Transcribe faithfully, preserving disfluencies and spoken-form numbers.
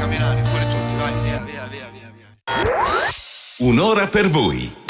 camminare, fuori tutti, vai, via, via, via, via, via. Un'ora per voi.